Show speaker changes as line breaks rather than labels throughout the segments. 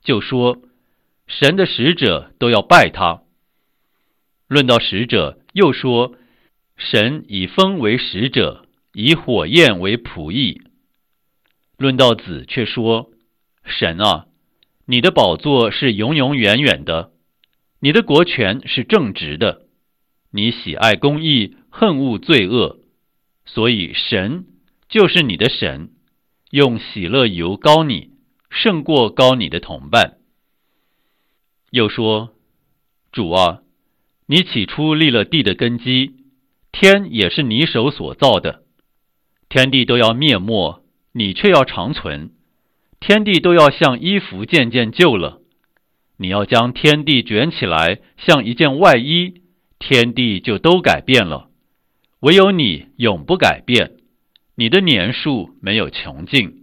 就说神的使者都要拜他。论到使者，又说神以风为使者，以火焰为仆役。论到子，却说神啊，你的宝座是永永远远的，你的国权是正直的，你喜爱公义，恨恶罪恶，所以神就是你的神，用喜乐油膏你，胜过膏你的同伴。又说主啊，你起初立了地的根基，天也是你手所造的，天地都要灭没，你却要长存，天地都要像衣服渐渐旧了，你要将天地卷起来，像一件外衣，天地就都改变了，唯有你永不改变，你的年数没有穷尽。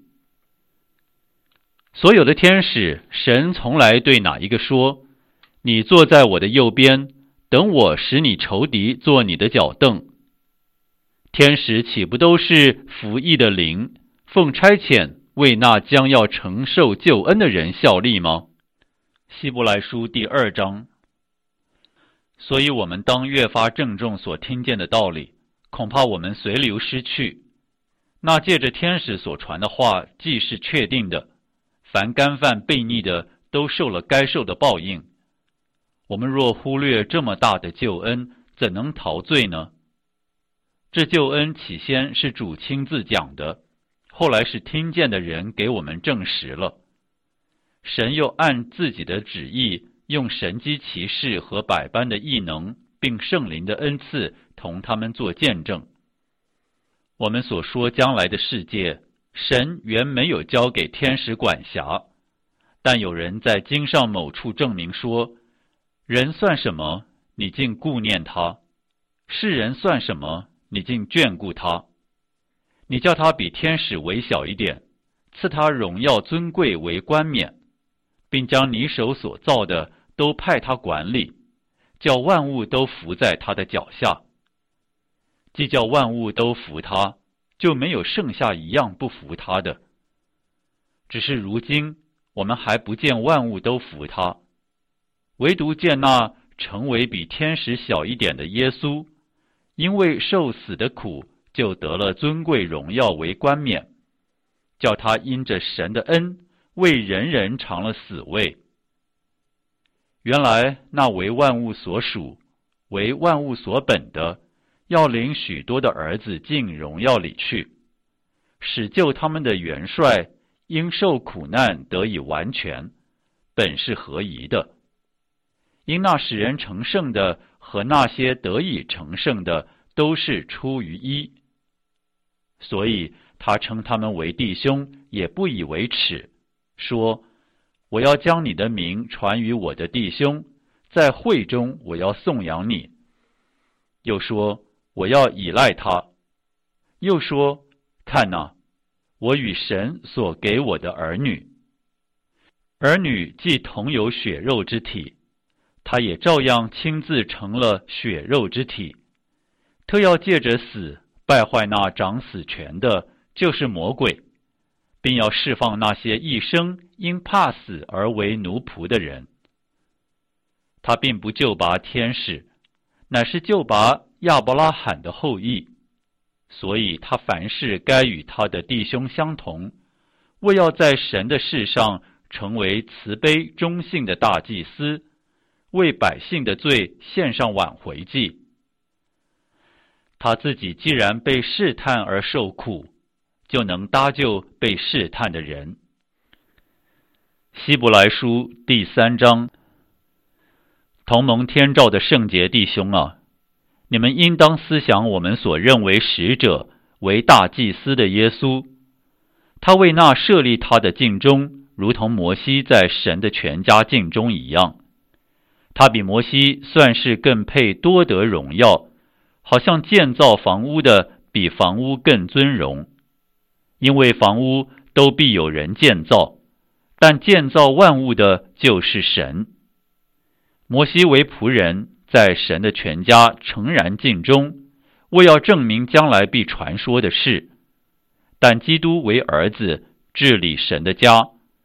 所有的天使，神从来对哪一个说，你坐在我的右边，等我使你仇敌做你的脚凳？天使岂不都是服役的灵，奉差遣为那将要承受救恩的人效力吗？希伯来书第2章。所以我们当越发郑重所听见的道理，恐怕我们随流失去。那借着天使所传的话，既是确定的，凡干犯悖逆的，都受了该受的报应。我们若忽略这么大的救恩，怎能逃罪呢？这救恩起先是主亲自讲的，后来是听见的人给我们证实了。神又按自己的旨意，用神机奇事和百般的异能，并圣灵的恩赐，同他们做见证。我们所说将来的世界，神原没有交给天使管辖，但有人在经上某处证明说，人算什么，你竟顾念他；世人算什么，你竟眷顾他。你叫他比天使微小一点，赐他荣耀尊贵为冠冕，并将你手所造的都派他管理，叫万物都伏在他的脚下。既叫万物都服他，就没有剩下一样不服他的。只是如今我们还不见万物都服他，唯独见那成为比天使小一点的耶稣，因为受死的苦，就得了尊贵荣耀为冠冕，叫他因着神的恩，为人人尝了死味。原来那为万物所属，为万物所本的，要领许多的儿子进荣耀里去，使救他们的元帅因受苦难得以完全，本是合宜的。因那使人成圣的和那些得以成圣的，都是出于一，所以他称他们为弟兄，也不以为耻，说我要将你的名传于我的弟兄，在会中我要颂扬你。又说我要倚赖他。又说看哪，我与神所给我的儿女。儿女既同有血肉之体，他也照样亲自成了血肉之体，特要借着死败坏那掌死权的，就是魔鬼，并要释放那些一生因怕死而为奴仆的人。他并不救拔天使，乃是救拔亚伯拉罕的后裔，所以他凡事该与他的弟兄相同，为要在神的事上成为慈悲忠信的大祭司，为百姓的罪献上挽回祭。他自己既然被试探而受苦，就能搭救被试探的人。希伯来书第3章。同蒙天照的圣洁弟兄啊，你们应当思想我们所认为使者为大祭司的耶稣，他为那设立他的境中，如同摩西在神的全家境中一样。他比摩西算是更配多得荣耀，好像建造房屋的比房屋更尊荣。因为房屋都必有人建造，但建造万物的就是神。摩西为仆人，在神的全家诚然尽忠，为要证明将来必传说的事。但基督为儿子，治理神的家，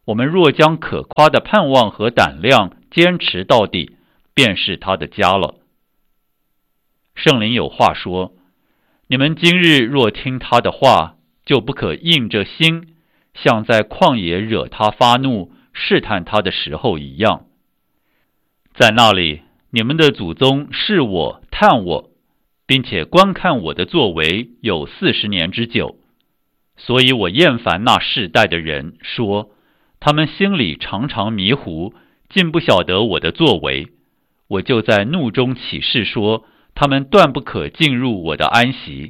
我们若将可夸的盼望和胆量坚持到底，便是他的家了。圣灵有话说，你们今日若听他的话，就不可硬着心，像在旷野惹他发怒、试探他的时候一样。在那里，你们的祖宗试我、探我，并且观看我的作为有40年之久。所以我厌烦那世代的人，说他们心里常常迷糊，竟不晓得我的作为。我就在怒中起誓说，他们断不可进入我的安息。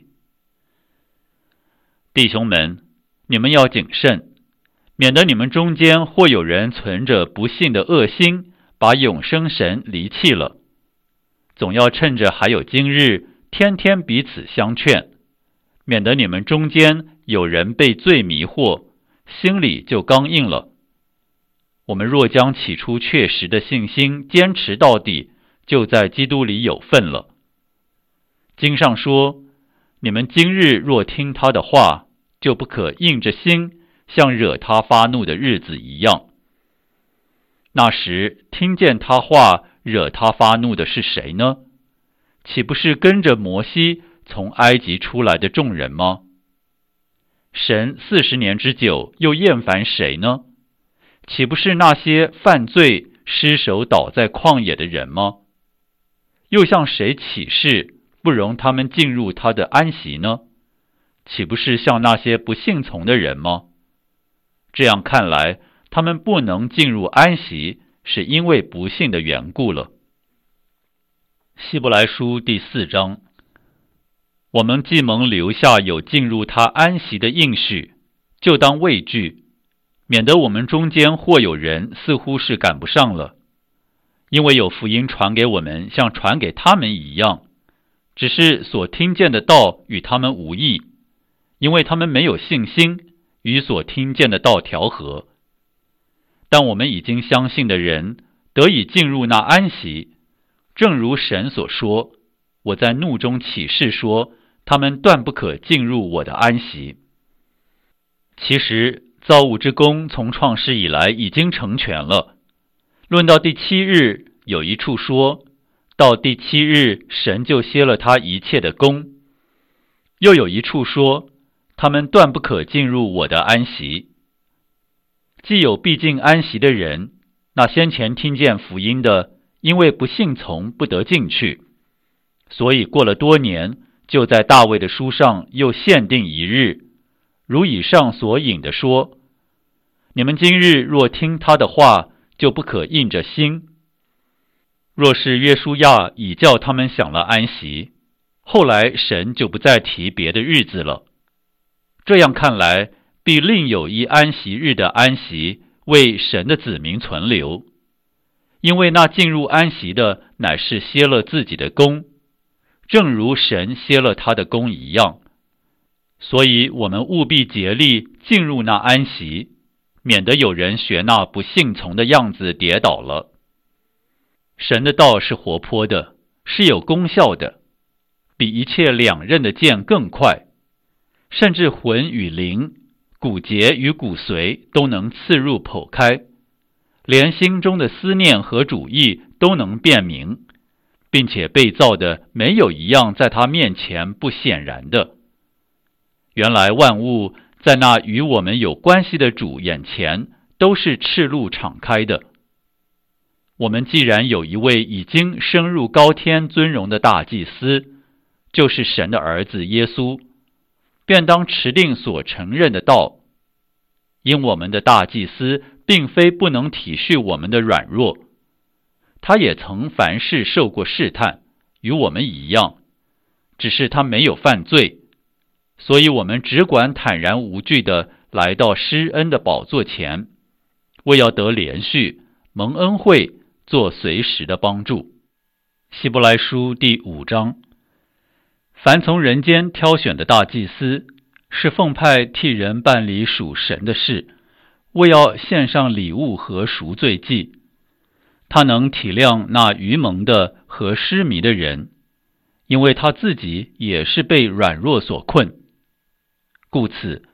弟兄们，你们要谨慎，免得你们中间或有人存着不信的恶心，把永生神离弃了。总要趁着还有今日，天天彼此相劝，免得你们中间有人被罪迷惑，心里就刚硬了。我们若将起初确实的信心坚持到底，就在基督里有份了。经上说，你们今日若听他的话，就不可硬着心，像惹他发怒的日子一样。那时听见他话惹他发怒的是谁呢？岂不是跟着摩西从埃及出来的众人吗？神40年之久又厌烦谁呢？岂不是那些犯罪失手倒在旷野的人吗？又向谁起誓不容他们进入他的安息呢？岂不是像那些不信从的人吗？这样看来，他们不能进入安息，是因为不信的缘故了。希伯来书第4章，我们既蒙留下有进入他安息的应许，就当畏惧，免得我们中间或有人似乎是赶不上了。因为有福音传给我们，像传给他们一样，只是所听见的道与他们无益，因为他们没有信心与所听见的道调和。但我们已经相信的人得以进入那安息，正如神所说，我在怒中起誓说，他们断不可进入我的安息。其实造物之功从创世以来已经成全了。论到第7日，有一处说，到第7日神就歇了他一切的功。又有一处说，他们断不可进入我的安息。既有必进安息的人，那先前听见福音的，因为不信从，不得进去。所以过了多年，就在大卫的书上又限定一日，如以上所引的说，你们今日若听他的话，就不可硬着心。若是约书亚已叫他们享了安息，后来神就不再提别的日子了。这样看来，必另有一安息日的安息为神的子民存留，因为那进入安息的乃是歇了自己的功，正如神歇了他的功一样。所以我们务必竭力进入那安息，免得有人学那不信从的样子跌倒了。神的道是活泼的，是有功效的，比一切两刃的剑更快，甚至魂与灵、骨节与骨髓都能刺入剖开，连心中的思念和主意都能辨明，并且被造的没有一样在他面前不显然的。原来万物在那与我们有关系的主眼前都是赤露敞开的。我们既然有一位已经升入高天尊荣的大祭司，就是神的儿子耶稣，便当持定所承认的道。因我们的大祭司并非不能体恤我们的软弱，他也曾凡事受过试探，与我们一样，只是他没有犯罪，所以我们只管坦然无惧地来到施恩的宝座前，为要得连续蒙恩惠，做随时的帮助。希伯来书第5章，凡从人间挑选的大祭司，是奉派替人办理属神的事，为要献上礼物和赎罪祭。他能体谅那愚蒙的和失迷的人，因为他自己也是被软弱所困。故此，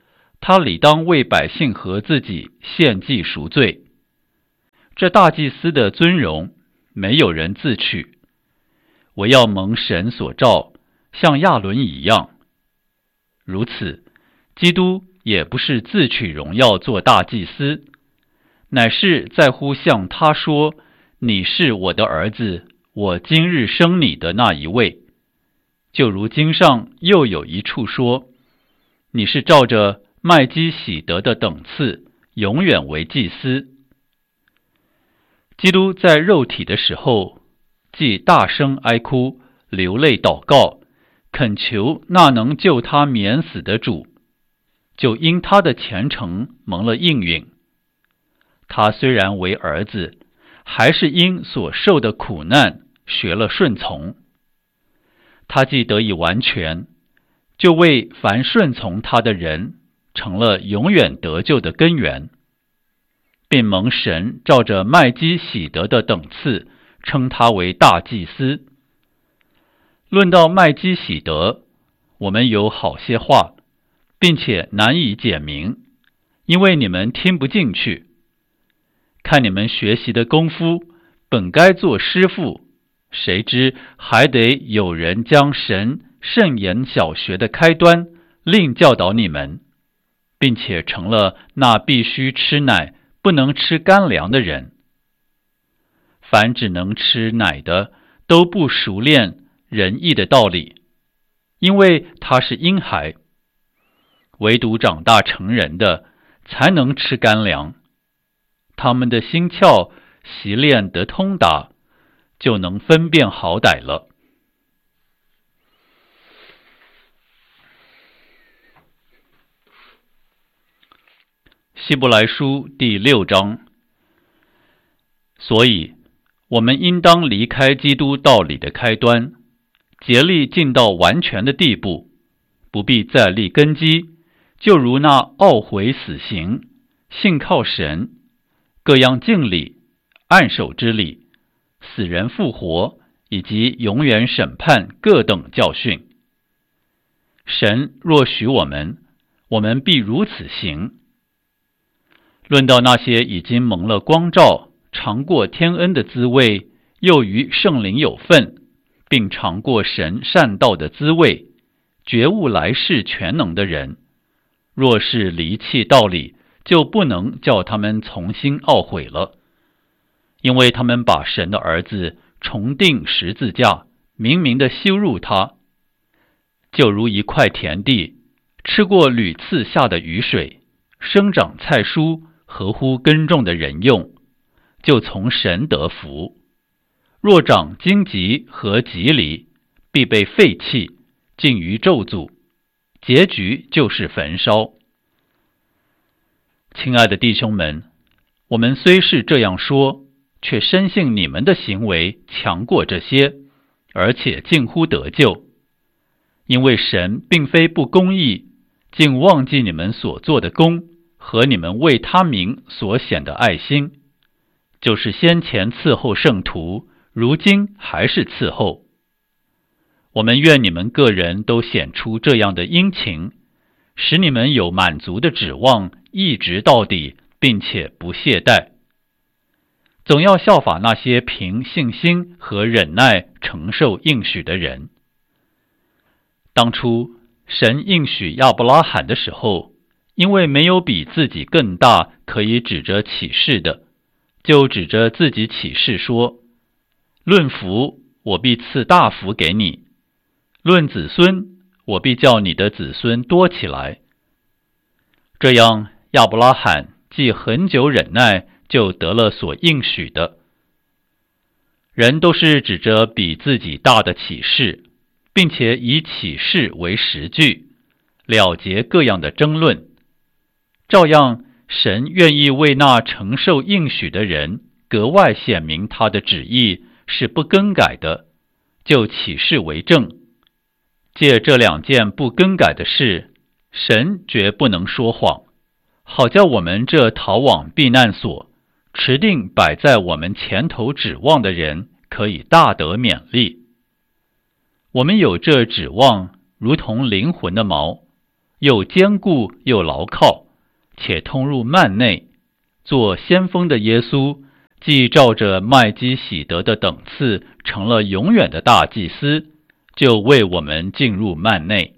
他理当为百姓和自己献祭赎罪。这大祭司的尊荣，没有人自取，唯要蒙神所召，像亚伦一样。如此，基督也不是自取荣耀做大祭司，乃是在乎向他说：“你是我的儿子，我今日生你的那一位。”就如经上又有一处说：“你是照着麦基洗德的等次，永远为祭司。”基督在肉体的时候，既大声哀哭，流泪祷告，恳求那能救他免死的主，就因他的虔诚蒙了应允。他虽然为儿子，还是因所受的苦难学了顺从。他既得以完全，就为凡顺从他的人成了永远得救的根源，并蒙神照着麦基洗德的等次称他为大祭司。论到麦基洗德，我们有好些话，并且难以解明，因为你们听不进去。看你们学习的功夫，本该做师傅，谁知还得有人将神圣言小学的开端另教导你们，并且成了那必须吃奶不能吃干粮的人。凡只能吃奶的，都不熟练仁义的道理，因为他是婴孩；唯独长大成人的，才能吃干粮。他们的心窍习练得通达，就能分辨好歹了。希伯来书第6章。所以，我们应当离开基督道理的开端，竭力进到完全的地步，不必再立根基，就如那懊悔死刑、信靠神、各样敬礼、按手之礼、死人复活以及永远审判各等教训。神若许我们，我们必如此行。论到那些已经蒙了光照，尝过天恩的滋味，又与圣灵有份，并尝过神善道的滋味，觉悟来世全能的人，若是离弃道理，就不能叫他们重新懊悔了，因为他们把神的儿子重钉十字架，明明的羞辱他，就如一块田地，吃过屡次下的雨水，生长菜蔬，合乎耕种的人用，就从神得福；若长荆棘和棘藜，必被废弃，尽于咒诅，结局就是焚烧。亲爱的弟兄们，我们虽是这样说，却深信你们的行为强过这些，而且近乎得救。因为神并非不公义，竟忘记你们所做的功和你们为他名所显的爱心，就是先前伺候圣徒，如今还是伺候。我们愿你们个人都显出这样的殷勤，使你们有满足的指望，一直到底，并且不懈怠。总要效法那些凭信心和忍耐承受应许的人。当初神应许亚伯拉罕的时候，因为没有比自己更大可以指着启示的，就指着自己启示说：论福，我必赐大福给你；论子孙，我必叫你的子孙多起来。这样，亚伯拉罕既很久忍耐，就得了所应许的。人都是指着比自己大的启示，并且以启示为实据，了结各样的争论。照样，神愿意为那承受应许的人格外显明他的旨意是不更改的，就启示为证。借这两件不更改的事，神绝不能说谎，好叫我们这逃往避难所，持定摆在我们前头指望的人，可以大得勉励。我们有这指望，如同灵魂的锚， 又坚固又牢靠，且通入幔内。做先锋的耶稣，既照着麦基洗德的等次成了永远的大祭司，就为我们进入幔内。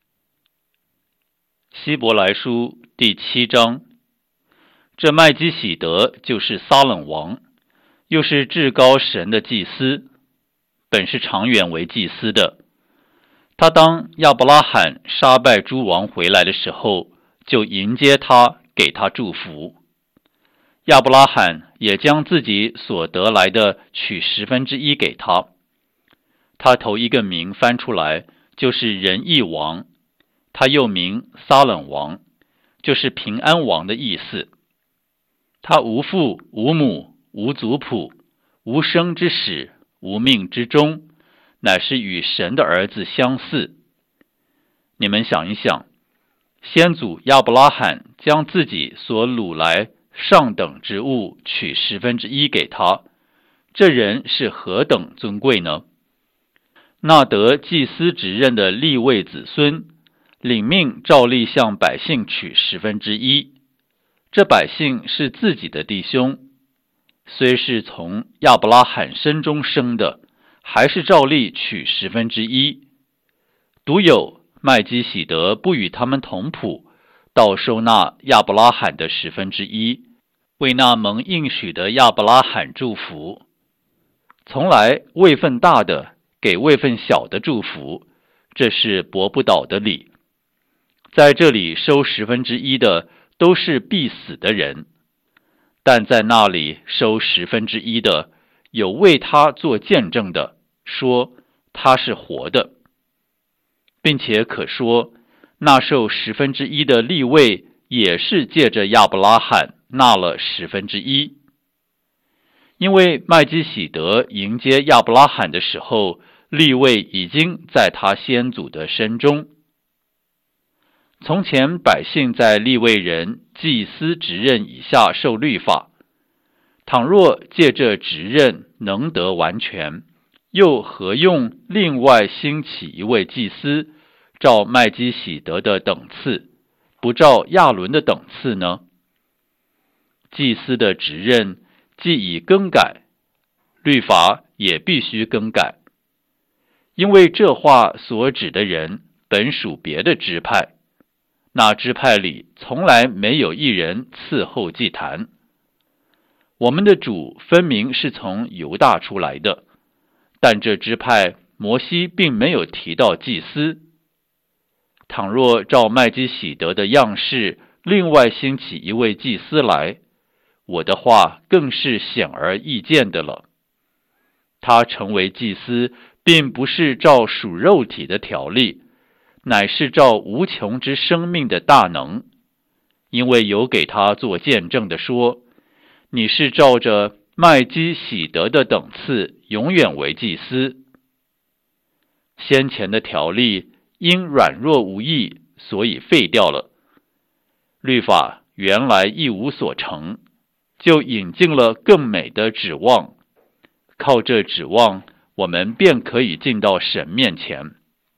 希伯来书第7章，这麦基洗德就是撒冷王，又是至高神的祭司，本是长远为祭司的。他当亚伯拉罕杀败诸王回来的时候，就迎接他，给他祝福。亚伯拉罕也将自己所得来的取1/10给他。他头一个名翻出来，就是仁义王，他又名撒冷王，就是平安王的意思。他无父无母无族谱，无生之始，无命之终，乃是与神的儿子相似。你们想一想，先祖亚伯拉罕将自己所掳来上等之物取1/10给他，这人是何等尊贵呢？那得祭司职任的利未子孙，领命照例向百姓取1/10，这百姓是自己的弟兄，虽是从亚伯拉罕身中生的，还是照例取1/10。独有麦基洗德不与他们同谱，倒收纳亚伯拉罕的1/10，为那蒙应许的亚伯拉罕祝福。从来位分大的给位分小的祝福，这是驳不倒的理。在这里收1/10的都是必死的人，但在那里收1/10的，有为他做见证的，说他是活的，并且可说那受1/10的利未也是借着亚伯拉罕纳了1/10。因为麦基洗德迎接亚伯拉罕的时候，利未已经在他先祖的身中。从前百姓在利未人祭司职任以下受律法，倘若借这职任能得完全，又何用另外兴起一位祭司，照麦基洗德的等次，不照亚伦的等次呢？祭司的职任既已更改，律法也必须更改，因为这话所指的人本属别的支派，那支派里从来没有一人伺候祭坛。我们的主分明是从犹大出来的，但这支派摩西并没有提到祭司。倘若照麦基洗德的样式另外兴起一位祭司来，我的话更是显而易见的了。他成为祭司，并不是照属肉体的条例，乃是照无穷之生命的大能，因为有给他做见证的说，你是照着麦基洗德的等次永远为祭司。先前的条例因软弱无益，所以废掉了。律法原来一无所成，就引进了更美的指望，靠这指望，我们便可以进到神面前。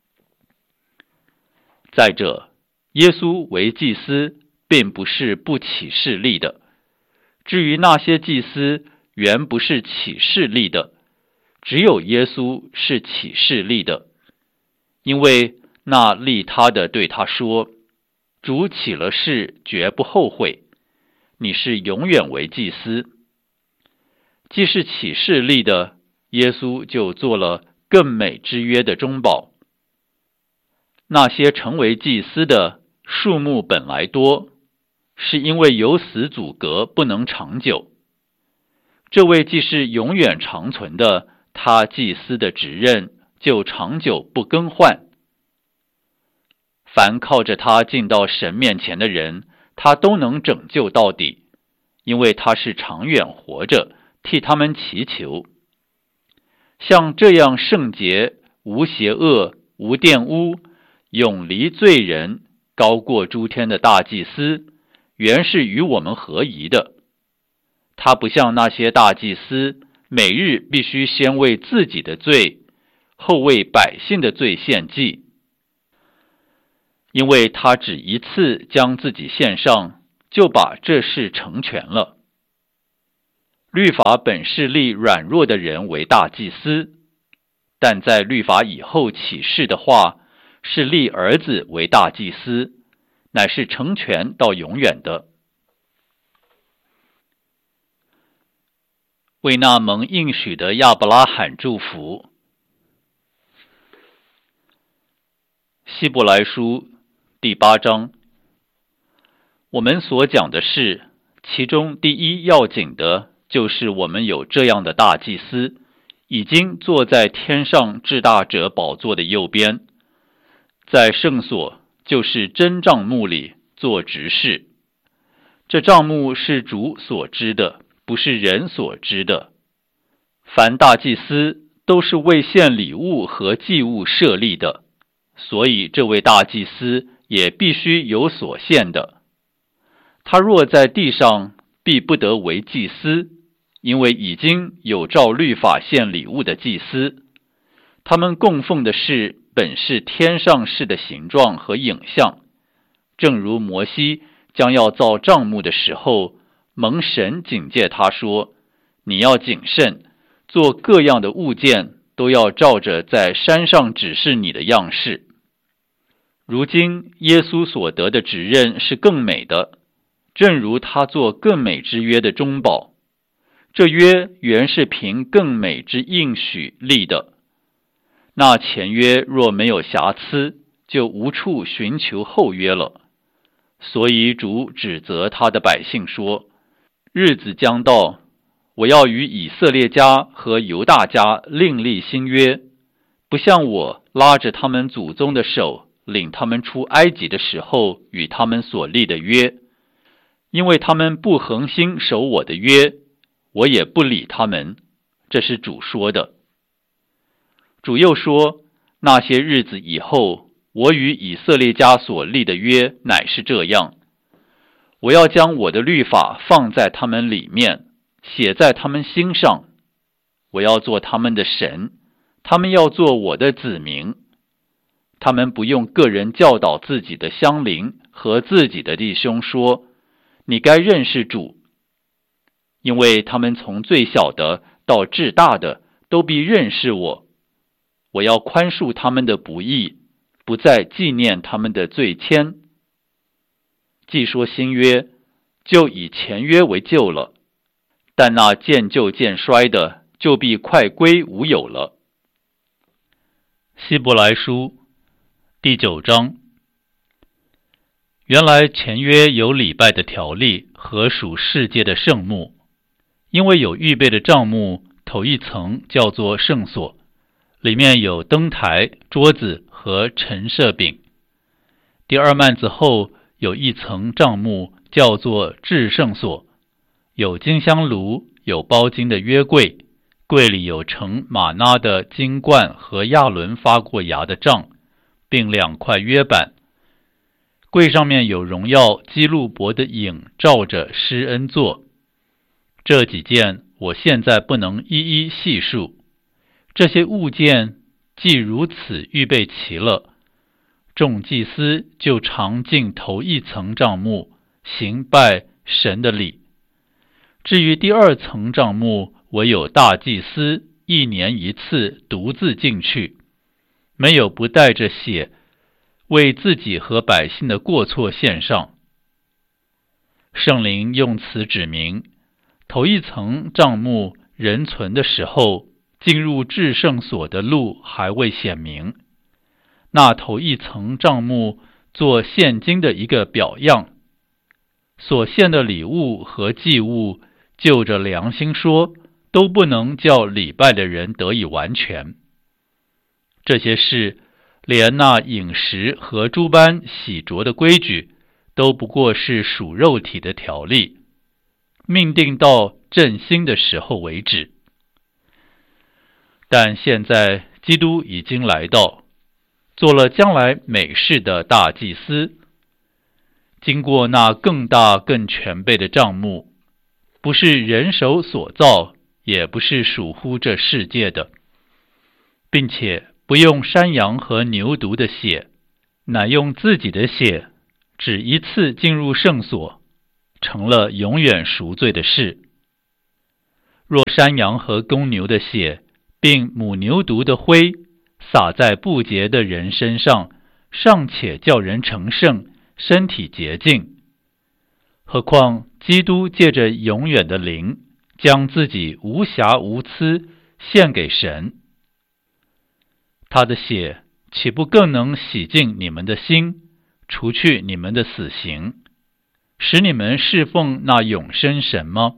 再者，耶稣为祭司，并不是不起势力的。至于那些祭司，原不是起势力的，只有耶稣是起势力的。因为那立他的对他说，主起了誓，绝不后悔，你是永远为祭司。既是起势力的，耶稣就做了更美之约的中保。那些成为祭司的数目本来多，是因为有死阻隔，不能长久。这位既是永远长存的，他祭司的职任就长久不更换。凡靠着他进到神面前的人，他都能拯救到底，因为他是长远活着，替他们祈求。像这样圣洁、无邪恶、无玷污、永离罪人、高过诸天的大祭司，原是与我们合宜的。他不像那些大祭司，每日必须先为自己的罪，后为百姓的罪献祭。 因为他只一次将自己献上，就把这事成全了。律法本是立软弱的人为大祭司，但在律法以后启示的话，是立儿子为大祭司，乃是成全到永远的。为那蒙应许的亚伯拉罕祝福。希伯来书第8章，我们所讲的是，其中第一要紧的，就是我们有这样的大祭司，已经坐在天上至大者宝座的右边，在圣所，就是真帐幕里做执事。这帐幕是主所知的，不是人所知的。凡大祭司都是为献礼物和祭物设立的，所以这位大祭司也必须有所献的。他若在地上，必不得为祭司，因为已经有照律法献礼物的祭司。他们供奉的事本是天上事的形状和影像，正如摩西将要造帐幕的时候，蒙神警戒他说，你要谨慎，做各样的物件都要照着在山上指示你的样式。如今耶稣所得的职任是更美的，正如他做更美之约的中保。这约原是凭更美之应许立的。那前约若没有瑕疵，就无处寻求后约了。所以主指责他的百姓说，日子将到，我要与以色列家和犹大家另立新约，不像我拉着他们祖宗的手，领他们出埃及的时候与他们所立的约，因为他们不恒心守我的约，我也不理他们。这是主说的。主又说，那些日子以后，我与以色列家所立的约乃是这样，我要将我的律法放在他们里面，写在他们心上，我要做他们的神，他们要做我的子民。他们不用个人教导自己的乡邻和自己的弟兄说，你该认识主，因为他们从最小的到至大的都必认识我。我要宽恕他们的不义，不再纪念他们的罪愆。既说新约，就以前约为旧了，但那渐旧渐衰的，就必快归无有了。希伯来书第9章，原来前约有礼拜的条例和属世界的圣幕，因为有预备的帐幕，头一层叫做圣所，里面有灯台、桌子和陈设饼。第二幔子后有一层帐幕，叫做至圣所，有金香炉，有包金的约柜，柜里有盛玛纳的金罐和亚伦发过芽的杖，并2块约板。柜上面有荣耀基路伯的影照着施恩座。这几件我现在不能一一细数。这些物件既如此预备齐了，众祭司就常进头一层帐幕，行拜神的礼。至于第二层帐幕，唯有大祭司1年1次独自进去，没有不带着血为自己和百姓的过错献上。圣灵用此指明，头一层帐幕人存的时候，进入至圣所的路还未显明。那头一层帐幕做现今的一个表样，所献的礼物和祭物，就着良心说，都不能叫礼拜的人得以完全。这些事，连那饮食和诸般洗濯的规矩，都不过是属肉体的条例，命定到振兴的时候为止。但现在基督已经来到，做了将来美事的大祭司，经过那更大更全备的帐幕，不是人手所造，也不是属乎这世界的，并且不用山羊和牛犊的血， 乃用自己的血，只一次进入圣所，成了永远赎罪的事。若山羊和公牛的血，并母牛犊的灰，洒在不洁的人身上，尚且叫人成圣，身体洁净，何况基督借着永远的灵，将自己无瑕无疵献给神，他的血岂不更能洗净你们的心，除去你们的死刑，使你们侍奉那永生神吗？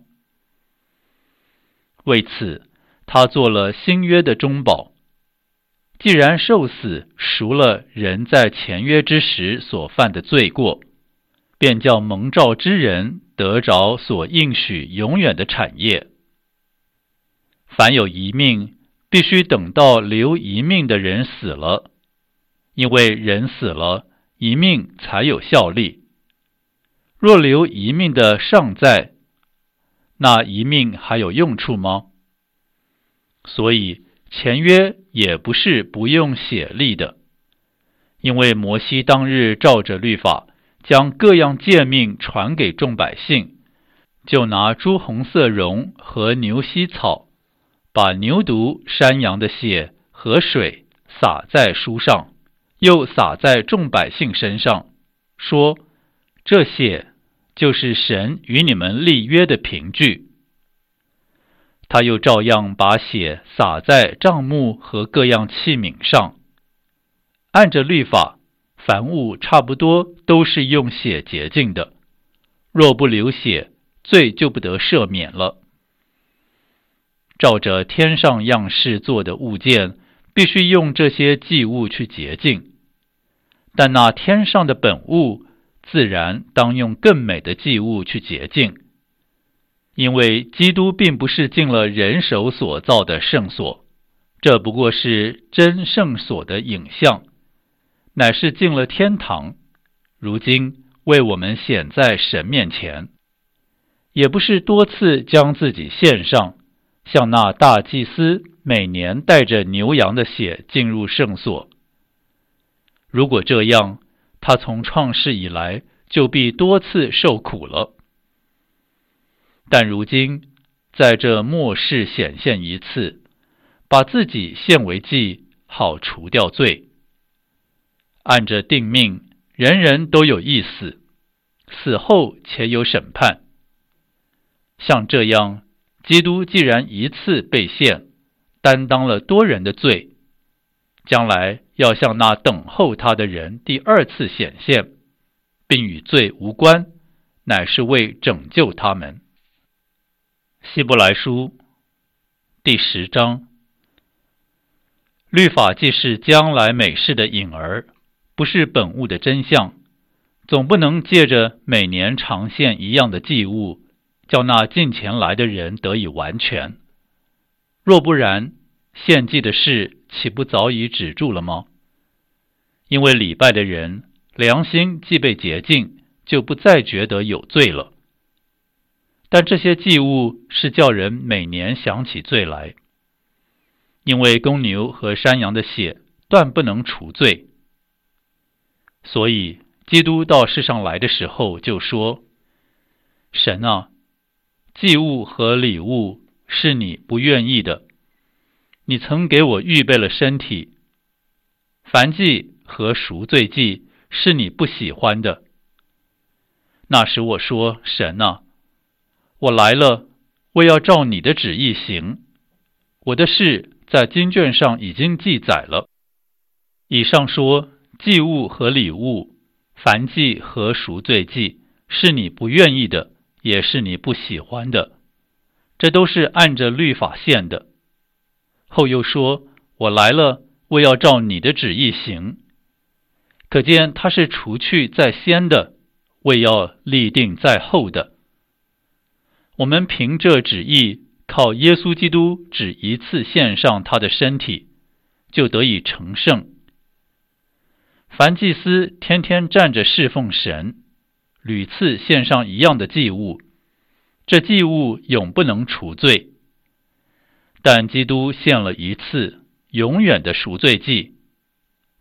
为此，他做了新约的中保，既然受死赎了人在前约之时所犯的罪过，便叫蒙召之人得着所应许永远的产业。凡有遗命，必须等到留遗命的人死了，因为人死了，遗命才有效力。若留遗命的尚在，那遗命还有用处吗？所以前约也不是不用血立的，因为摩西当日照着律法，将各样诫命传给众百姓，就拿朱红色绒和牛膝草，把牛犊、山羊的血和水洒在书上，又洒在众百姓身上，说：这血就是神与你们立约的凭据。他又照样把血洒在帐幕和各样器皿上。按着律法，凡物差不多都是用血洁净的，若不流血，罪就不得赦免了。照着天上样式做的物件，必须用这些祭物去洁净，但那天上的本物，自然当用更美的祭物去洁净。因为基督并不是进了人手所造的圣所，这不过是真圣所的影像，乃是进了天堂，如今为我们显在神面前，也不是多次将自己献上，像那大祭司每年带着牛羊的血进入圣所。如果这样，他从创世以来就必多次受苦了。但如今在这末世显现一次，把自己献为祭，好除掉罪。按着定命，人人都有一死，死后且有审判。像这样，基督既然一次被献，担当了多人的罪，将来要向那等候他的人第二次显现，并与罪无关，乃是为拯救他们。希伯来书第10章。律法既是将来美事的影儿，不是本物的真相，总不能借着每年常献一样的祭物，叫那近前来的人得以完全。若不然，献祭的事岂不早已止住了吗？因为礼拜的人良心既被洁净，就不再觉得有罪了。但这些祭物是叫人每年想起罪来，因为公牛和山羊的血断不能除罪。所以基督到世上来的时候就说：神啊，祭物和礼物是你不愿意的，你曾给我预备了身体，燔祭和赎罪祭是你不喜欢的。那时我说：神啊，我来了，为要照你的旨意行。我的事在经卷上已经记载了。以上说，祭物和礼物，燔祭和赎罪祭，是你不愿意的，也是你不喜欢的，这都是按着律法献的。后又说：我来了，为要照你的旨意行。可见他是除去在先的，为要立定在后的。我们凭这旨意，靠耶稣基督只一次献上他的身体，就得以成圣。凡祭司天天站着侍奉神，屡次献上一样的祭物，这祭物永不能除罪。但基督献了一次永远的赎罪祭，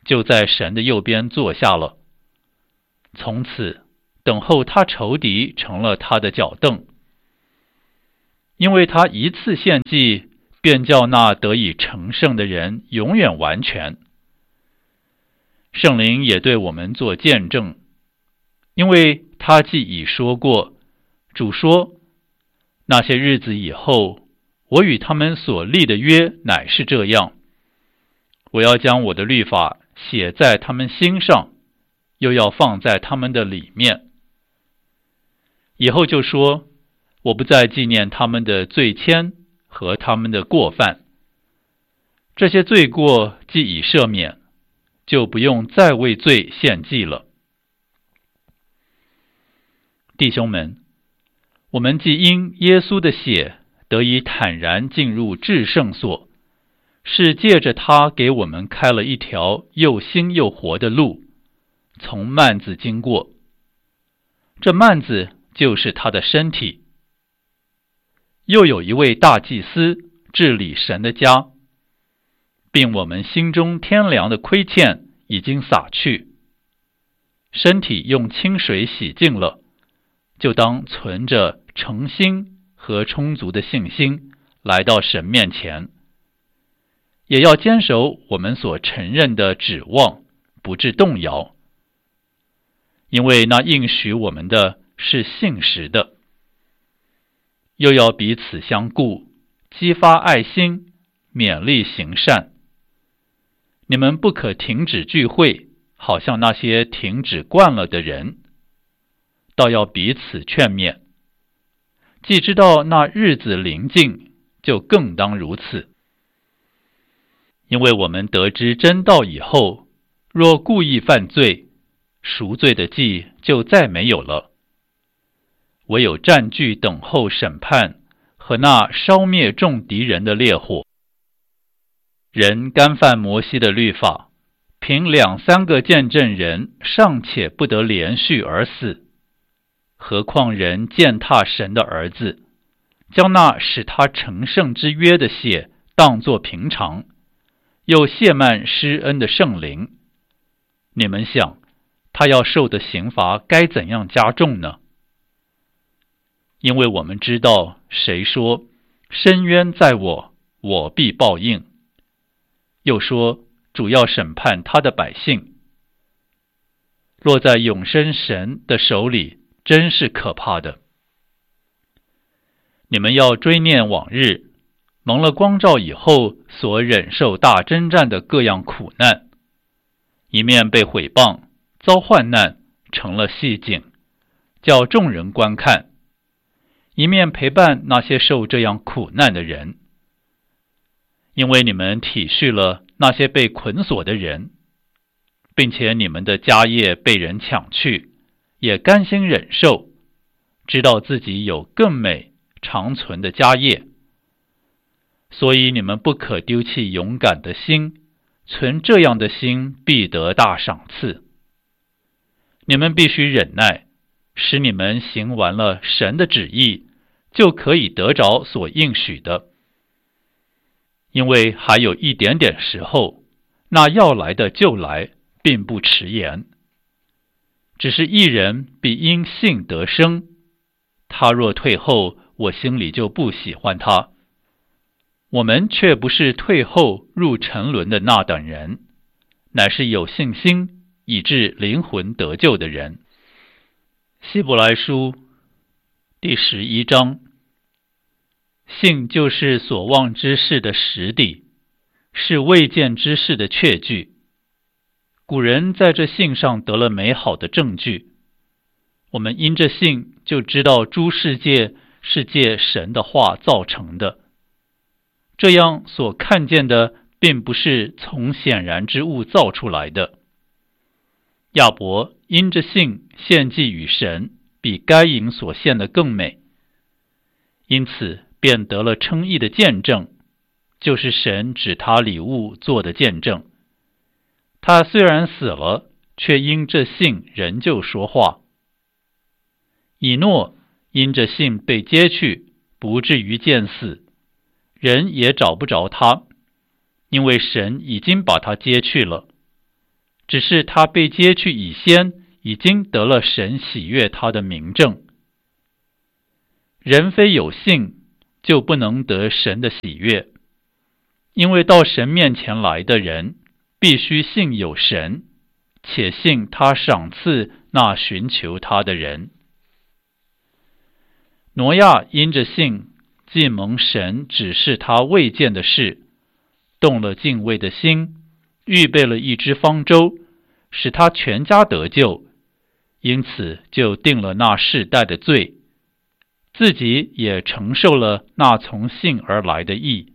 就在神的右边坐下了。从此等候他仇敌成了他的脚凳，因为他一次献祭，便叫那得以成圣的人永远完全。圣灵也对我们做见证，因为他既已说过，主说，那些日子以后，我与他们所立的约乃是这样，我要将我的律法写在他们心上，又要放在他们的里面。以后就说，我不再纪念他们的罪愆和他们的过犯，这些罪过既已赦免，就不用再为罪献祭了。弟兄们，我们既因耶稣的血得以坦然进入至圣所，是借着他给我们开了一条又新又活的路，从幔子经过。这幔子就是他的身体。又有一位大祭司治理神的家，并我们心中天良的亏欠已经洒去，身体用清水洗净了，就当存着诚心和充足的信心来到神面前，也要坚守我们所承认的指望，不致动摇，因为那应许我们的是信实的。又要彼此相顾，激发爱心，勉励行善。你们不可停止聚会，好像那些停止惯了的人，倒要彼此劝勉。既知道那日子临近，就更当如此。因为我们得知真道以后，若故意犯罪，赎罪的祭就再没有了，唯有占据等候审判和那烧灭众敌人的烈火。人干犯摩西的律法，凭2-3个见证人尚且不得连续而死，何况人践踏神的儿子，将那使他成圣之约的血当作平常，又亵慢施恩的圣灵，你们想，他要受的刑罚该怎样加重呢？因为我们知道，谁说深渊在我，我必报应，又说主要审判他的百姓。落在永生神的手里，真是可怕的。你们要追念往日，蒙了光照以后所忍受大征战的各样苦难，一面被毁谤，遭患难，成了戏景，叫众人观看，一面陪伴那些受这样苦难的人。因为你们体恤了那些被捆锁的人，并且你们的家业被人抢去，也甘心忍受，知道自己有更美长存的家业。所以你们不可丢弃勇敢的心，存这样的心必得大赏赐。你们必须忍耐，使你们行完了神的旨意，就可以得着所应许的。因为还有一点点时候，那要来的就来，并不迟延。只是一人必因信得生，他若退后，我心里就不喜欢他。我们却不是退后入沉沦的那等人，乃是有信心以致灵魂得救的人。希伯来书第11章，信就是所望之事的实底，是未见之事的确据。古人在这信上得了美好的证据，我们因这信就知道诸世界是借神的话造成的，这样所看见的并不是从显然之物造出来的。亚伯因着信献祭与神，比该隐所献的更美，因此便得了称义的见证，就是神指他礼物做的见证。他虽然死了，却因这信仍旧说话。以诺因着信被接去，不至于见死，人也找不着他，因为神已经把他接去了。 只是他被接去以先，已经得了神喜悦他的明证。人非有信，就不能得神的喜悦，因为到神面前来的人，必须信有神，且信他赏赐那寻求他的人。挪亚因着信，既蒙神指示他未见的事，动了敬畏的心，预备了一只方舟，使他全家得救，因此就定了那世代的罪，自己也承受了那从信而来的义。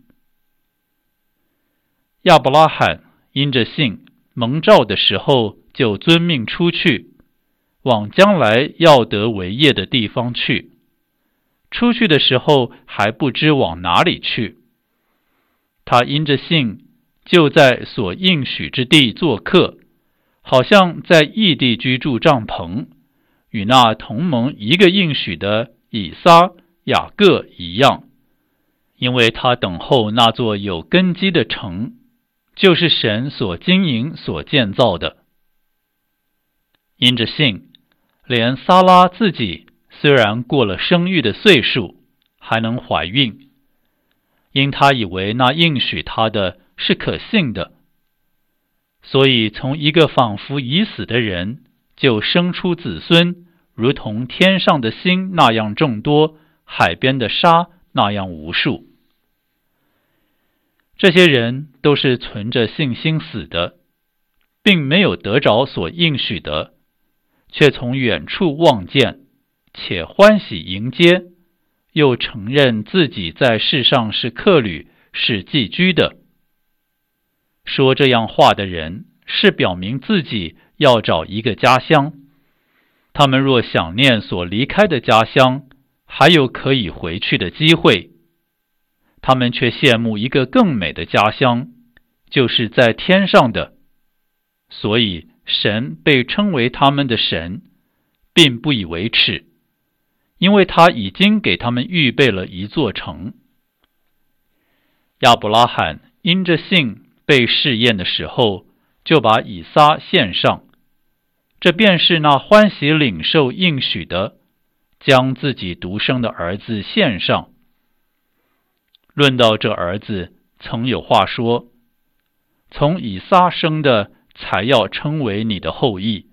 亚伯拉罕因着信，蒙召的时候就遵命出去，往将来要得为业的地方去。出去的时候还不知往哪里去。他因着信，就在所应许之地做客，好像在异地居住帐篷，与那同盟一个应许的以撒、雅各一样，因为他等候那座有根基的城，就是神所经营所建造的。因着信，连撒拉自己虽然过了生育的岁数，还能怀孕，因他以为那应许他的是可信的，所以从一个仿佛已死的人，就生出子孙，如同天上的星那样众多，海边的沙那样无数。这些人都是存着信心死的，并没有得着所应许的，却从远处望见，且欢喜迎接，又承认自己在世上是客旅，是寄居的。说这样话的人，是表明自己要找一个家乡。他们若想念所离开的家乡，还有可以回去的机会，他们却羡慕一个更美的家乡，就是在天上的。所以神被称为他们的神，并不以为耻，因为他已经给他们预备了一座城。亚伯拉罕因着信被试验的时候，就把以撒献上，这便是那欢喜领受应许的，将自己独生的儿子献上。论到这儿子，曾有话说，从以撒生的才要称为你的后裔。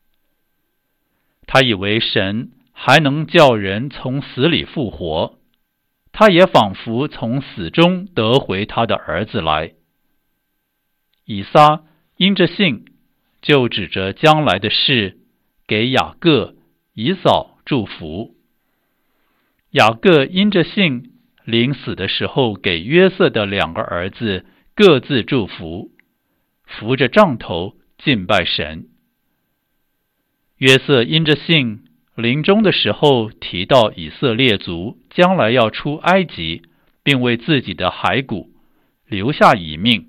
他以为神还能叫人从死里复活，他也仿佛从死中得回他的儿子来。以撒因着信，就指着将来的事，给雅各、以扫祝福。雅各因着信，临死的时候给约瑟的2个儿子各自祝福，扶着杖头敬拜神。约瑟因着信，临终的时候提到以色列族将来要出埃及，并为自己的骸骨留下遗命。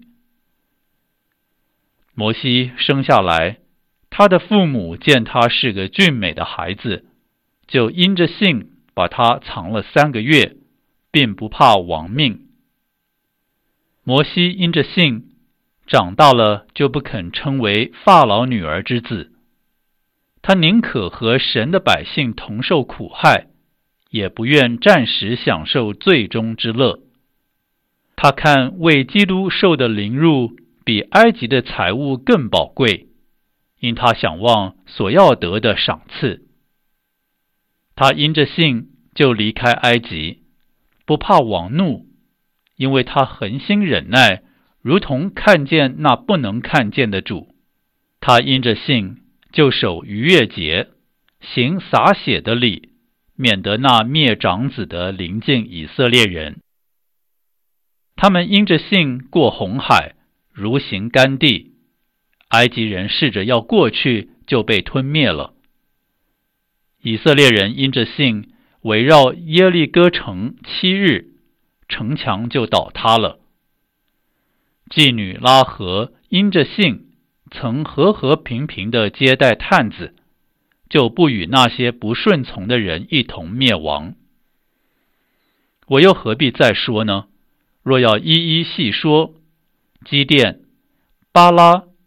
摩西生下来，他的父母见他是个俊美的孩子，就因着信把他藏了3个月，并不怕亡命。摩西因着信，长大了就不肯称为法老女儿之子，他宁可和神的百姓同受苦害，也不愿暂时享受罪中之乐。他看为基督受的凌辱比埃及的财物更宝贵，因他想望所要得的赏赐。他因着信就离开埃及，不怕王怒，因为他恒心忍耐，如同看见那不能看见的主。他因着信就守逾越节，行洒血的礼，免得那灭长子的临近以色列人。他们因着信过红海，如行干地，埃及人试着要过去，就被吞灭了。以色列人因着信围绕耶利哥城7日，城墙就倒塌了。妓女拉合因着信曾和和平平地接待探子，就不与那些不顺从的人一同灭亡。我又何必再说呢？若要一一细说，基甸、巴拉、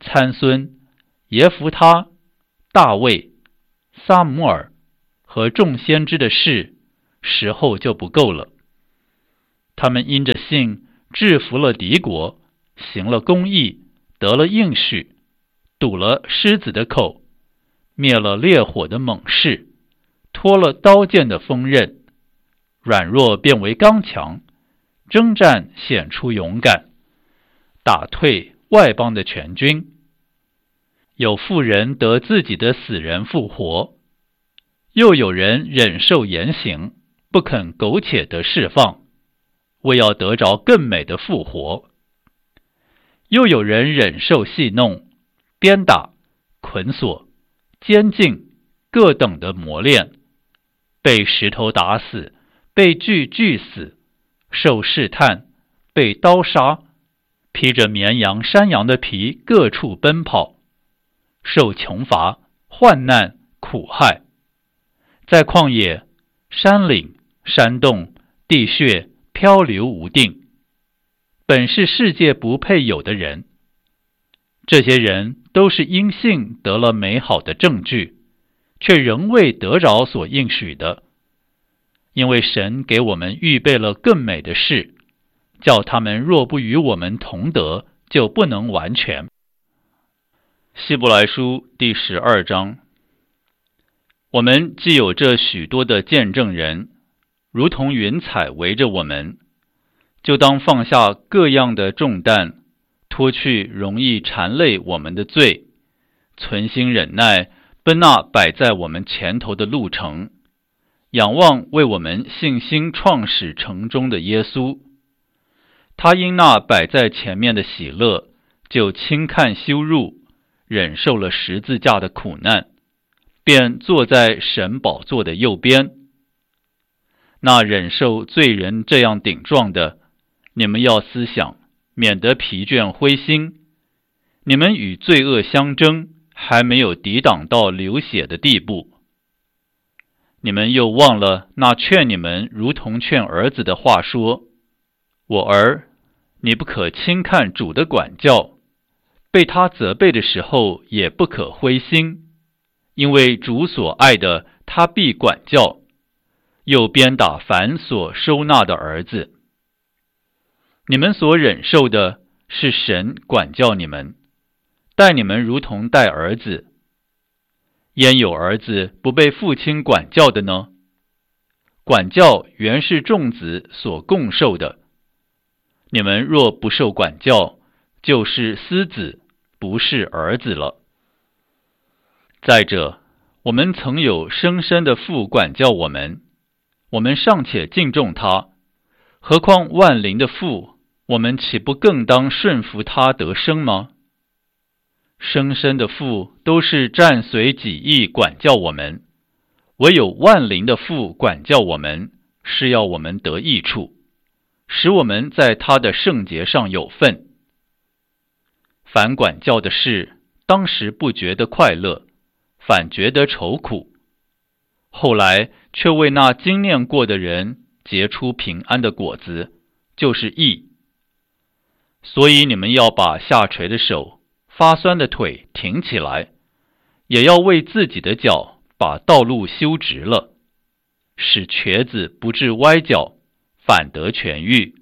参孙、耶弗他、大卫、撒母耳和众先知的事，时候就不够了。他们因着信制服了敌国，行了公义，得了应许，堵了狮子的口，灭了烈火的猛士，脱了刀剑的锋刃，软弱变为刚强，征战显出勇敢，打退外邦的全军。有妇人得自己的死人复活，又有人忍受严刑，不肯苟且得释放，为要得着更美的复活。又有人忍受戏弄、鞭打、捆锁、监禁各等的磨练，被石头打死，被锯死，受试探，被刀杀，披着绵羊、山羊的皮各处奔跑，受穷乏、患难、苦害，在旷野、山岭、山洞、地穴漂流无定，本是世界不配有的人。这些人都是因信得了美好的证据，却仍未得着所应许的，因为神给我们预备了更美的事，叫他们若不与我们同得，就不能完全。希伯来书第12章。我们既有这许多的见证人，如同云彩围着我们，就当放下各样的重担，脱去容易缠累我们的罪，存心忍耐，奔那摆在我们前头的路程，仰望为我们信心创始成终的耶稣。他因那摆在前面的喜乐，就轻看羞辱，忍受了十字架的苦难，便坐在神宝座的右边。那忍受罪人这样顶撞的，你们要思想，免得疲倦灰心。你们与罪恶相争，还没有抵挡到流血的地步。你们又忘了那劝你们如同劝儿子的话说：我儿，你不可轻看主的管教，被他责备的时候也不可灰心，因为主所爱的，他必管教，又鞭打凡所收纳的儿子。你们所忍受的，是神管教你们，待你们如同待儿子。焉有儿子不被父亲管教的呢？管教原是众子所共受的。你们若不受管教，就是私子，不是儿子了。再者，我们曾有生身的父管教我们，我们尚且敬重他，何况万灵的父，我们岂不更当顺服他得生吗？生身的父都是暂随己意管教我们，唯有万灵的父管教我们，是要我们得益处，使我们在他的圣洁上有份。凡管教的事，当时不觉得快乐，反觉得愁苦，后来却为那经念过的人结出平安的果子，就是义。所以你们要把下垂的手、发酸的腿挺起来，也要为自己的脚把道路修直了，使瘸子不致歪脚，反得痊愈。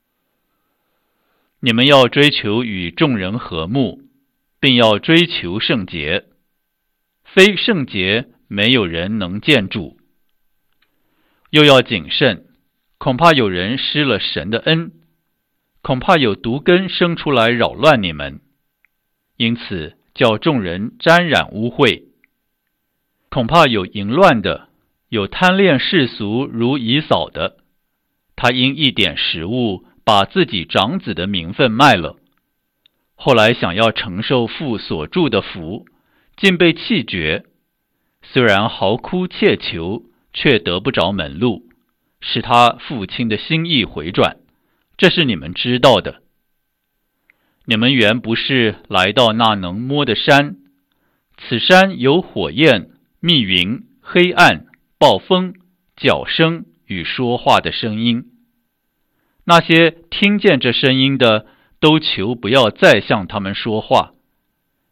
你们要追求与众人和睦，并要追求圣洁，非圣洁没有人能见主。又要谨慎，恐怕有人失了神的恩，恐怕有毒根生出来扰乱你们，因此叫众人沾染污秽。恐怕有淫乱的，有贪恋世俗如以扫的，他因一点食物把自己长子的名分卖了，后来想要承受父所祝的福，竟被弃绝。虽然嚎哭切求，却得不着门路，使他父亲的心意回转，这是你们知道的。你们原不是来到那能摸的山，此山有火焰、密云、黑暗、暴风、角声与说话的声音。那些听见这声音的，都求不要再向他们说话，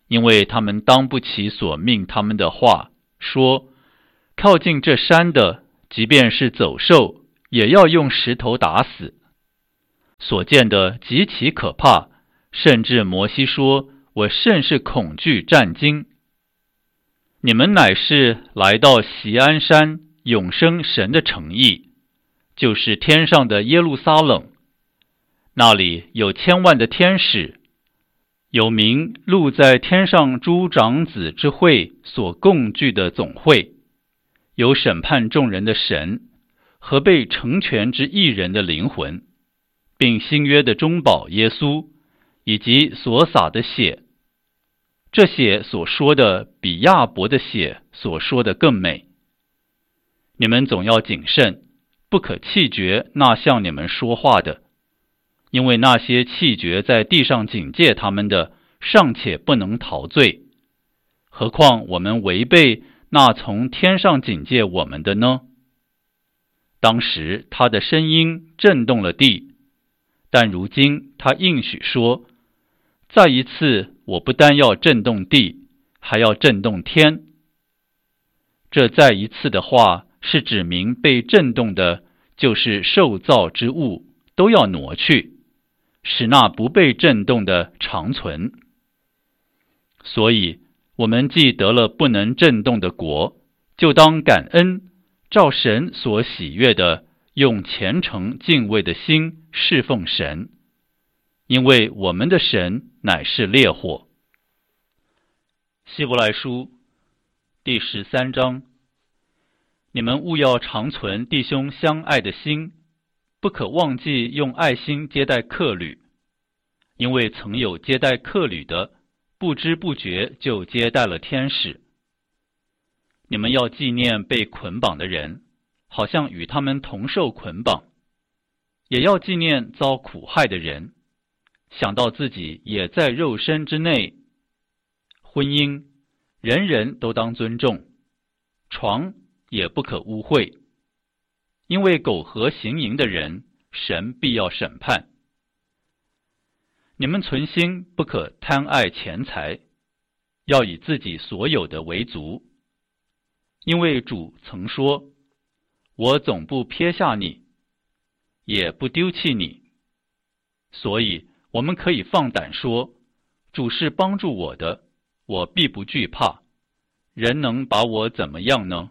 因为他们当不起所命他们的话，说靠近这山的，即便是走兽，也要用石头打死。所见的极其可怕，甚至摩西说，我甚是恐惧战惊。你们乃是来到锡安山永生神的城邑，就是天上的耶路撒冷，那里有千万的天使，有名录在天上诸长子之会所共聚的总会，有审判众人的神和被成全之义人的灵魂，并新约的中保耶稣，以及所洒的血。这血所说的比亚伯的血所说的更美。你们总要谨慎，不可弃绝那向你们说话的，因为那些弃绝在地上警戒他们的，尚且不能逃罪，何况我们违背那从天上警戒我们的呢？当时他的声音震动了地，但如今他应许说，再一次我不单要震动地，还要震动天。这再一次的话是指明被震动的，就是受造之物都要挪去，使那不被震动的长存。所以我们既得了不能震动的国，就当感恩，照神所喜悦的，用虔诚敬畏的心侍奉神，因为我们的神乃是烈火。希伯来书第13章，你们务要常存弟兄相爱的心，不可忘记用爱心接待客旅，因为曾有接待客旅的，不知不觉就接待了天使。你们要纪念被捆绑的人，好像与他们同受捆绑，也要纪念遭苦害的人，想到自己也在肉身之内。婚姻，人人都当尊重，床也不可污秽，因为苟合行淫的人，神必要审判。你们存心不可贪爱钱财，要以自己所有的为足，因为主曾说，我总不撇下你，也不丢弃你。所以我们可以放胆说，主是帮助我的，我必不惧怕，人能把我怎么样呢？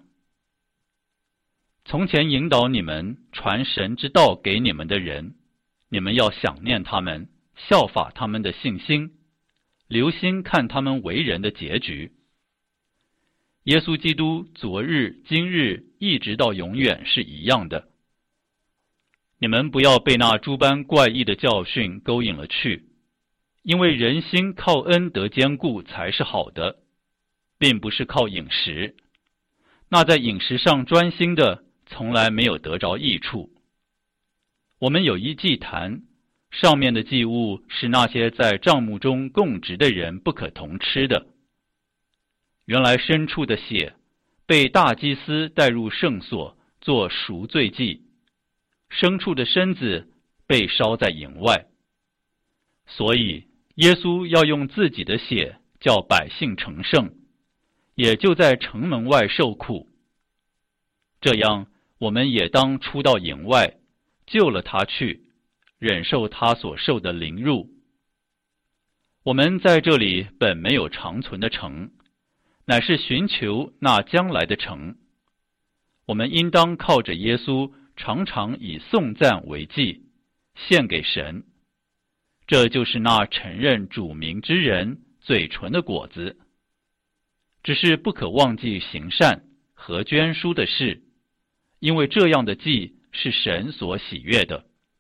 从前引导你们传神之道给你们的人，你们要想念他们，效法他们的信心，留心看他们为人的结局。耶稣基督昨日今日一直到永远是一样的。你们不要被那诸般怪异的教训勾引了去，因为人心靠恩得坚固才是好的，并不是靠饮食。那在饮食上专心的，从来没有得着益处。我们有一祭坛，上面的祭物是那些在帐幕中供职的人不可同吃的。原来牲畜的血被大祭司带入圣所做赎罪祭，牲畜的身子被烧在营外。所以耶稣要用自己的血叫百姓成圣，也就在城门外受苦。这样我们也当出到营外，救了他去，忍受他所受的凌辱。我们在这里本没有长存的城，乃是寻求那将来的城。我们应当靠着耶稣，常常以颂赞为祭，献给神。这就是那承认主名之人嘴唇的果子。只是不可忘记行善和捐书的事，因为这样的祭是神所喜悦的。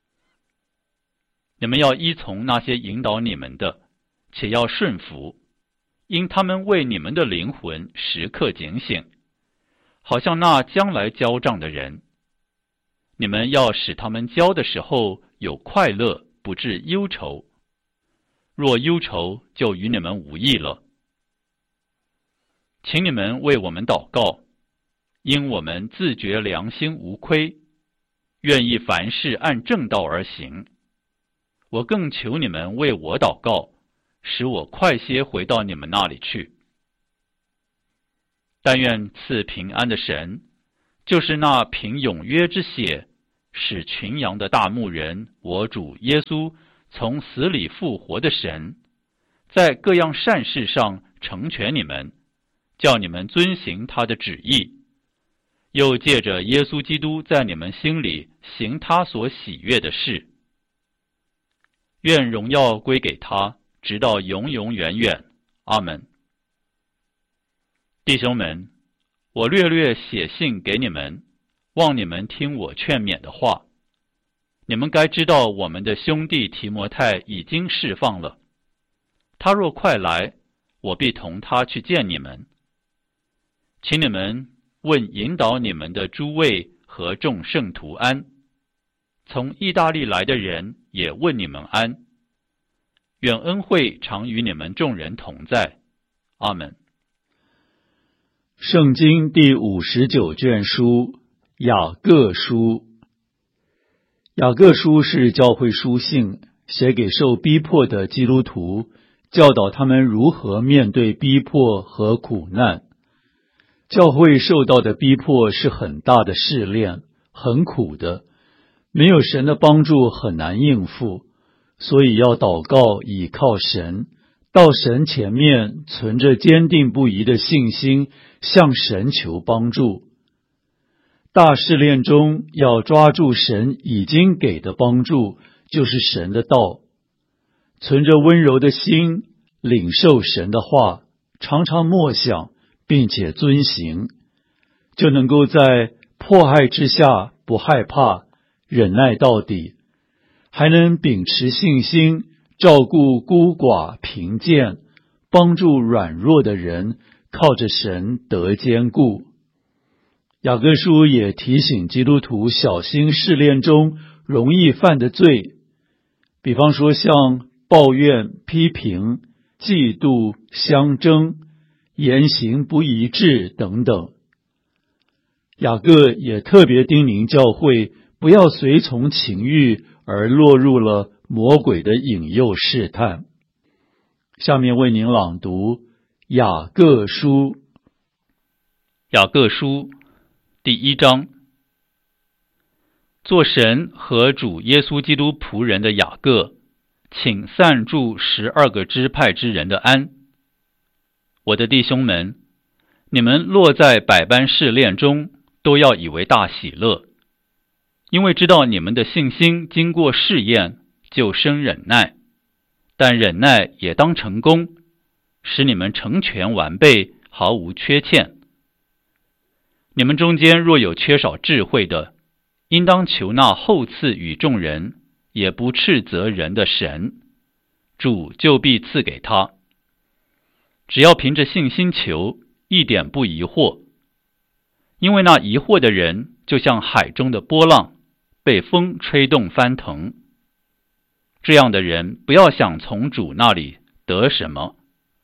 你们要依从那些引导你们的，且要顺服，因他们为你们的灵魂时刻警醒，好像那将来交账的人。你们要使他们交的时候有快乐，不致忧愁。若忧愁，就与你们无益了。请你们为我们祷告，因我们自觉良心无亏，愿意凡事按正道而行。我更求你们为我祷告， 使我快些回到你们那里去。但愿赐平安的神，就是那凭永约之血使群羊的大牧人，我主耶稣从死里复活的神，在各样善事上成全你们，叫你们遵行他的旨意，又借着耶稣基督在你们心里行他所喜悦的事。愿荣耀归给他，直到永永远远。阿们。弟兄们，我略略写信给你们，望你们听我劝勉的话。你们该知道我们的兄弟提摩太已经释放了，他若快来，我必同他去见你们。请你们问引导你们的诸位和众圣徒安。从意大利来的人也问你们安。愿恩惠常与你们众人同在。阿们。
圣经第59卷书，雅各书。雅各书是教会书信，写给受逼迫的基督徒，教导他们如何面对逼迫和苦难。教会受到的逼迫是很大的试炼，很苦的，没有神的帮助很难应付，所以要祷告，倚靠神，到神前面存着坚定不移的信心，向神求帮助。大试炼中要抓住神已经给的帮助，就是神的道，存着温柔的心，领受神的话，常常默想并且遵行，就能够在迫害之下不害怕，忍耐到底，还能秉持信心，照顾孤寡贫贱，帮助软弱的人，靠着神得坚固。雅各书也提醒基督徒小心试炼中容易犯的罪，比方说像抱怨、批评、嫉妒、相争、言行不一致等等。雅各也特别叮咛教会不要随从情欲而落入了魔鬼的引诱试探。下面为您朗读雅各书。
雅各书第1章。做神和主耶稣基督仆人的雅各，请散住12个支派之人的安。我的弟兄们，你们落在百般试炼中，都要以为大喜乐，因为知道你们的信心经过试验，就生忍耐。但忍耐也当成功，使你们成全完备，毫无缺欠。你们中间若有缺少智慧的，应当求那厚赐与众人，也不斥责人的神，主就必赐给他。只要凭着信心求，一点不疑惑。因为那疑惑的人，就像海中的波浪，被风吹动翻腾。这样的人，不要想从主那里得什么。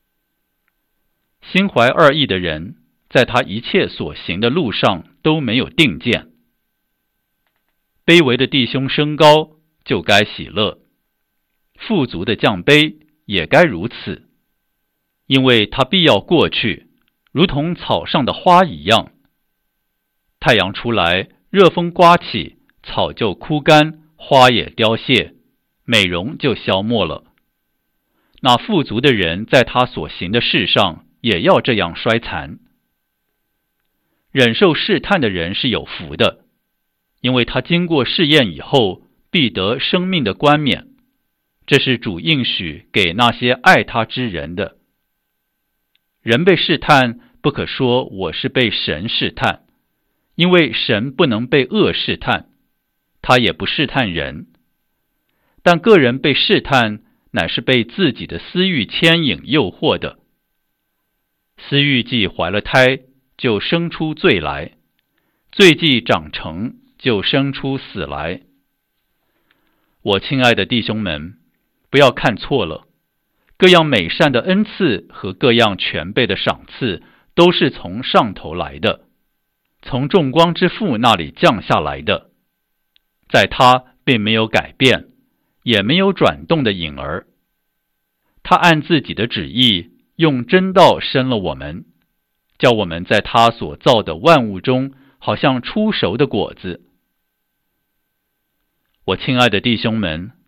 心怀二意的人，在他一切所行的路上都没有定见。卑微的弟兄升高，就该喜乐；富足的降卑，也该如此。因为他必要过去，如同草上的花一样。太阳出来，热风刮起，草就枯干，花也凋谢，美容就消没了。那富足的人在他所行的事上也要这样衰残。忍受试探的人是有福的，因为他经过试验以后，必得生命的冠冕。这是主应许给那些爱他之人的。人被试探，不可说我是被神试探，因为神不能被恶试探，他也不试探人。但个人被试探，乃是被自己的私欲牵引诱惑的。私欲既怀了胎，就生出罪来；罪既长成，就生出死来。我亲爱的弟兄们，不要看错了，各样美善的恩赐和各样全备的赏赐，都是从上头来的，从众光之父那里降下来的。在他并没有改变，也没有转动的影儿。 他按自己的旨意用真道生了我们，叫我们在他所造的万物中好像初熟的果子。我亲爱的弟兄们，